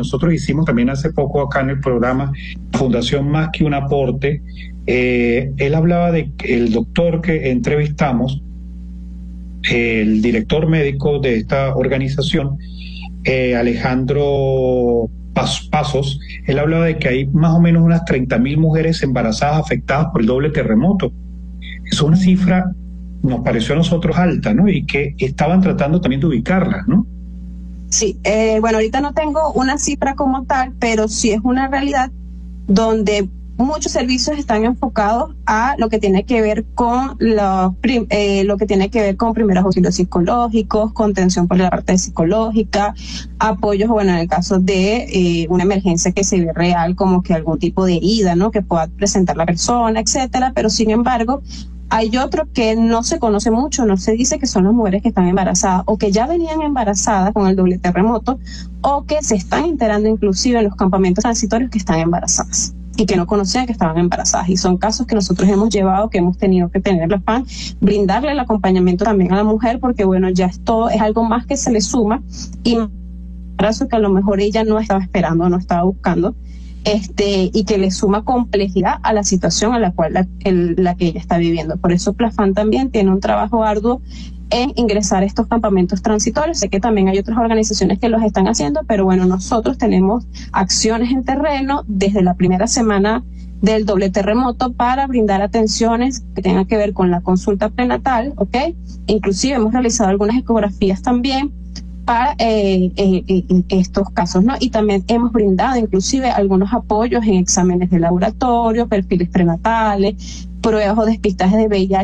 nosotros hicimos también hace poco acá en el programa, Fundación Más que un Aporte. Él hablaba de que el doctor que entrevistamos, el director médico de esta organización, Alejandro Pasos, él hablaba de que hay más o menos unas 30.000 mujeres embarazadas afectadas por el doble terremoto. Es una cifra, nos pareció a nosotros alta, ¿no? Y que estaban tratando también de ubicarlas, ¿no? Sí, bueno, ahorita no tengo una cifra como tal, pero sí es una realidad donde muchos servicios están enfocados a lo que tiene que ver con lo que tiene que ver con primeros auxilios psicológicos, contención por la parte psicológica, apoyos, bueno, en el caso de una emergencia que se ve real, como que algún tipo de herida, ¿no?, que pueda presentar la persona, etcétera, pero sin embargo, hay otro que no se conoce mucho, no se dice que son las mujeres que están embarazadas o que ya venían embarazadas con el doble terremoto o que se están enterando inclusive en los campamentos transitorios que están embarazadas y que no conocían que estaban embarazadas. Y son casos que nosotros hemos llevado, que hemos tenido que tener la PAN, brindarle el acompañamiento también a la mujer, porque bueno, ya esto es algo más que se le suma y un embarazo que a lo mejor ella no estaba esperando, no estaba buscando, y que le suma complejidad a la situación a la cual la que ella está viviendo. Por eso Plasfan también tiene un trabajo arduo en ingresar a estos campamentos transitorios. Sé que también hay otras organizaciones que los están haciendo, pero bueno, nosotros tenemos acciones en terreno desde la primera semana del doble terremoto para brindar atenciones que tengan que ver con la consulta prenatal, ¿ok? Inclusive hemos realizado algunas ecografías también para estos casos, ¿no? Y también hemos brindado inclusive algunos apoyos en exámenes de laboratorio, perfiles prenatales, pruebas o despistajes de VIH